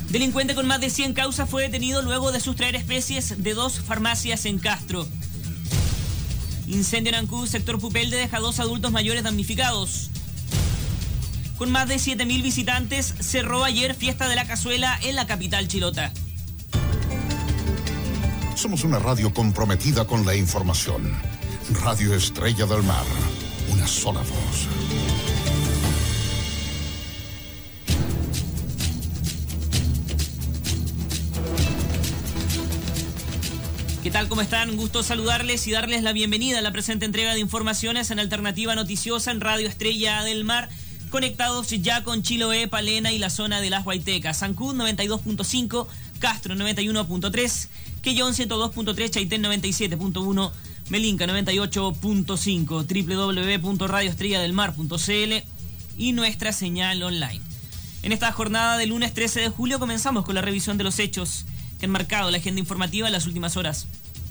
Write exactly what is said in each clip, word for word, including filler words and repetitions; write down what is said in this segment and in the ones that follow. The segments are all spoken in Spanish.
Delincuente con más de cien causas fue detenido luego de sustraer especies de dos farmacias en Castro. Incendio en Ancud, sector Pupelde, deja dos adultos mayores damnificados. Con más de siete mil visitantes, cerró ayer Fiesta de la Cazuela en la capital chilota. Somos una radio comprometida con la información. Radio Estrella del Mar, una sola voz. ¿Qué tal? ¿Cómo están? Gusto saludarles y darles la bienvenida a la presente entrega de informaciones en Alternativa Noticiosa en Radio Estrella del Mar, conectados ya con Chiloé, Palena y la zona de Las Huaytecas. Ancud noventa y dos punto cinco, Castro noventa y uno punto tres, Quellón ciento dos punto tres, Chaitén noventa y siete punto uno, Melinca noventa y ocho punto cinco, doble u doble u doble u punto radio estrella del mar punto c l y nuestra señal online. En esta jornada del lunes trece de julio comenzamos con la revisión de los hechos que han marcado la agenda informativa en las últimas horas.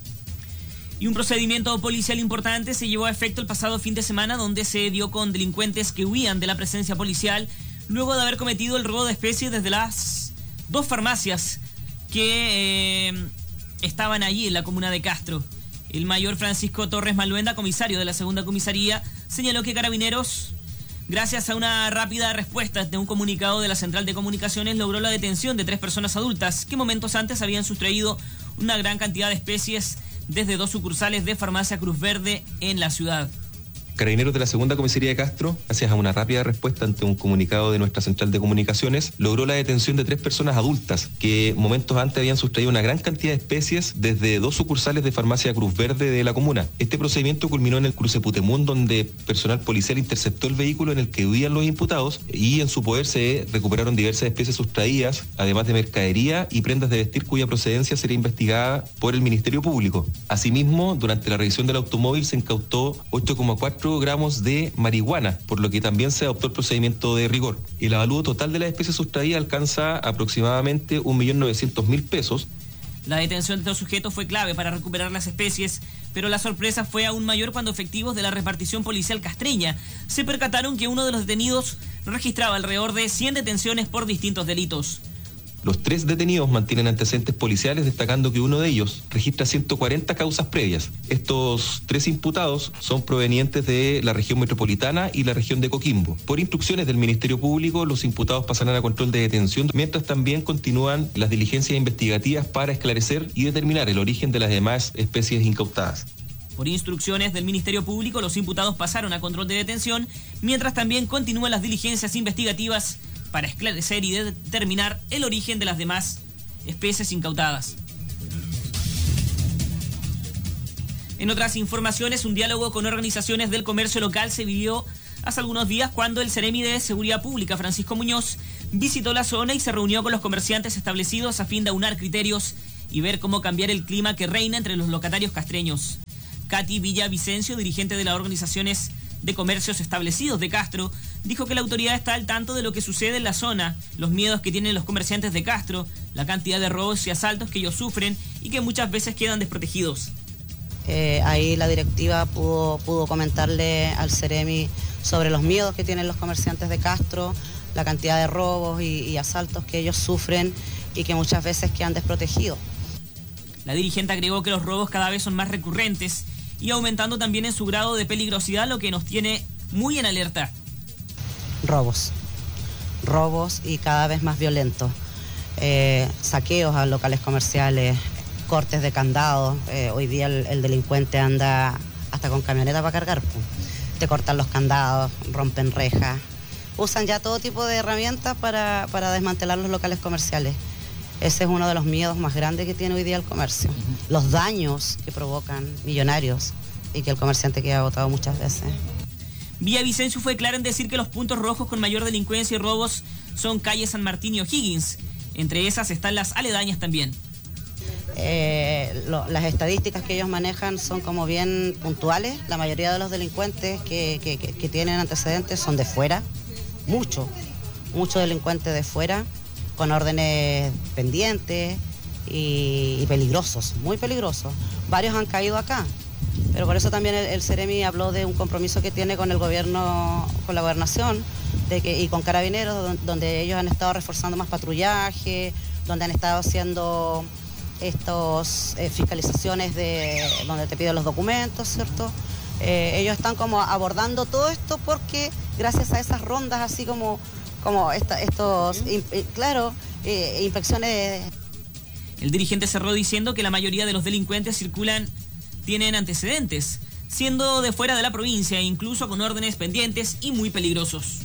Y un procedimiento policial importante se llevó a efecto el pasado fin de semana, donde se dio con delincuentes que huían de la presencia policial luego de haber cometido el robo de especies desde las dos farmacias que eh, estaban allí en la comuna de Castro. El mayor Francisco Torres Maluenda, comisario de la segunda comisaría, señaló que Carabineros, gracias a una rápida respuesta de un comunicado de la Central de Comunicaciones, logró la detención de tres personas adultas que momentos antes habían sustraído una gran cantidad de especies desde dos sucursales de Farmacia Cruz Verde en la ciudad. Carabineros de la segunda comisaría de Castro, gracias a una rápida respuesta ante un comunicado de nuestra Central de Comunicaciones, logró la detención de tres personas adultas que momentos antes habían sustraído una gran cantidad de especies desde dos sucursales de Farmacia Cruz Verde de la comuna. Este procedimiento culminó en el cruce Putemún, donde personal policial interceptó el vehículo en el que huían los imputados y en su poder se recuperaron diversas especies sustraídas, además de mercadería y prendas de vestir cuya procedencia sería investigada por el Ministerio Público. Asimismo, durante la revisión del automóvil se incautó ocho coma cuatro gramos de marihuana, por lo que también se adoptó el procedimiento de rigor. El avalúo total de las especies sustraídas alcanza aproximadamente un millón novecientos mil pesos. La detención de estos sujetos fue clave para recuperar las especies, pero la sorpresa fue aún mayor cuando efectivos de la repartición policial castreña se percataron que uno de los detenidos registraba alrededor de cien detenciones por distintos delitos. Los tres detenidos mantienen antecedentes policiales, destacando que uno de ellos registra ciento cuarenta causas previas. Estos tres imputados son provenientes de la región metropolitana y la región de Coquimbo. Por instrucciones del Ministerio Público, los imputados pasarán a control de detención, mientras también continúan las diligencias investigativas para esclarecer y determinar el origen de las demás especies incautadas. Por instrucciones del Ministerio Público, los imputados pasaron a control de detención, mientras también continúan las diligencias investigativas para esclarecer y determinar el origen de las demás especies incautadas. En otras informaciones, un diálogo con organizaciones del comercio local se vivió hace algunos días cuando el Seremi de Seguridad Pública, Francisco Muñoz, visitó la zona y se reunió con los comerciantes establecidos a fin de aunar criterios y ver cómo cambiar el clima que reina entre los locatarios castreños. Katy Villavicencio, dirigente de las organizaciones de comercios establecidos de Castro, dijo que la autoridad está al tanto de lo que sucede en la zona, los miedos que tienen los comerciantes de Castro, la cantidad de robos y asaltos que ellos sufren y que muchas veces quedan desprotegidos. Eh, ahí la directiva pudo, pudo comentarle al Seremi sobre los miedos que tienen los comerciantes de Castro, la cantidad de robos y, y asaltos que ellos sufren y que muchas veces quedan desprotegidos. La dirigente agregó que los robos cada vez son más recurrentes y aumentando también en su grado de peligrosidad, lo que nos tiene muy en alerta. Robos, robos y cada vez más violentos, eh, saqueos a locales comerciales, cortes de candados, eh, hoy día el, el delincuente anda hasta con camioneta para cargar, pues. Te cortan los candados, rompen rejas, usan ya todo tipo de herramientas para, para desmantelar los locales comerciales. Ese es uno de los miedos más grandes que tiene hoy día el comercio. Uh-huh. Los daños que provocan millonarios y que el comerciante queda agotado muchas veces. Villavicencio fue clara en decir que los puntos rojos con mayor delincuencia y robos son calle San Martín y O'Higgins. Entre esas están las aledañas también. Eh, lo, las estadísticas que ellos manejan son como bien puntuales. La mayoría de los delincuentes que, que, que, que tienen antecedentes son de fuera. Mucho, mucho delincuente de fuera, con órdenes pendientes y, y peligrosos, muy peligrosos. Varios han caído acá, Pero por eso también el, el Ceremi habló de un compromiso que tiene con el gobierno, con la gobernación de que, y con Carabineros, donde, donde ellos han estado reforzando más patrullaje, donde han estado haciendo estos eh, fiscalizaciones de donde te piden los documentos, ¿cierto? Eh, ellos están como abordando todo esto porque gracias a esas rondas así como, como esta, estos, in, claro, eh, inspecciones. El dirigente cerró diciendo que la mayoría de los delincuentes circulan, tienen antecedentes, siendo de fuera de la provincia, incluso con órdenes pendientes y muy peligrosos.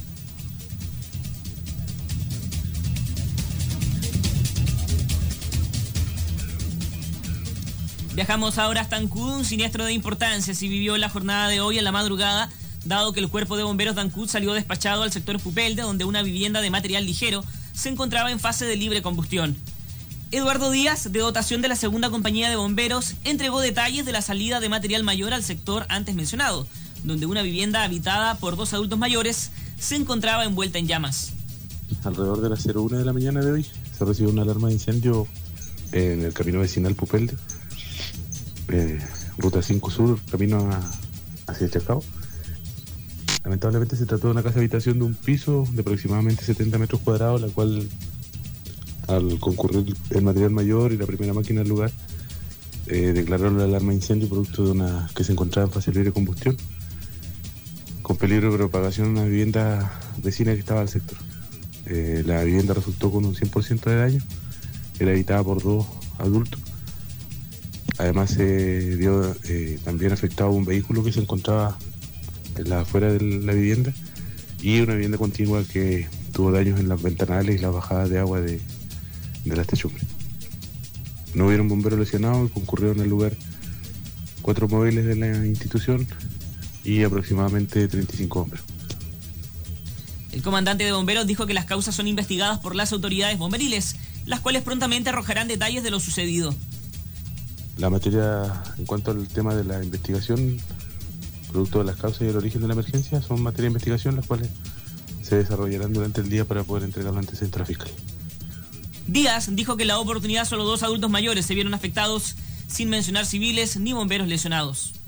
Viajamos ahora hasta Ancud. Un siniestro de importancia se vivió en la jornada de hoy en la madrugada, dado que el cuerpo de bomberos de Ancud salió despachado al sector Pupelde, donde una vivienda de material ligero se encontraba en fase de libre combustión. Eduardo Díaz, de dotación de la segunda compañía de bomberos, entregó detalles de la salida de material mayor al sector antes mencionado, donde una vivienda habitada por dos adultos mayores se encontraba envuelta en llamas. Alrededor de las cero una de la mañana de hoy se recibió una alarma de incendio en el camino vecinal Pupelde, eh, ruta cinco sur, camino a, hacia Chacao. Lamentablemente se trató de una casa habitación de un piso de aproximadamente setenta metros cuadrados, la cual, al concurrir el material mayor y la primera máquina del lugar, eh, declararon la alarma de incendio producto de una que se encontraba en fase libre de combustión, con peligro de propagación a una vivienda vecina que estaba al sector. Eh, la vivienda resultó con un cien por ciento de daño, era habitada por dos adultos. Además se vio eh, también afectado un vehículo que se encontraba en la afuera de la vivienda y una vivienda contigua que tuvo daños en las ventanales y las bajadas de agua de de las techumbres. No hubieron bomberos lesionados y concurrieron al lugar cuatro móviles de la institución y aproximadamente treinta y cinco bomberos. El comandante de bomberos dijo que las causas son investigadas por las autoridades bomberiles, las cuales prontamente arrojarán detalles de lo sucedido. La materia, en cuanto al tema de la investigación, producto de las causas y el origen de la emergencia, son materia de investigación las cuales se desarrollarán durante el día para poder entregarlo ante la fiscalía. Díaz dijo que en la oportunidad solo dos adultos mayores se vieron afectados, sin mencionar civiles ni bomberos lesionados.